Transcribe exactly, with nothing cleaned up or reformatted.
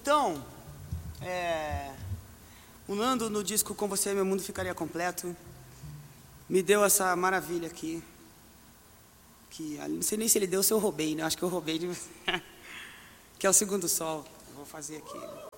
Então, é, o Nando, no disco Com Você Meu Mundo Ficaria Completo, me deu essa maravilha aqui. Que, não sei nem se ele deu ou se eu roubei, né? Acho que eu roubei de você. Que é o Segundo Sol. Eu vou fazer aqui.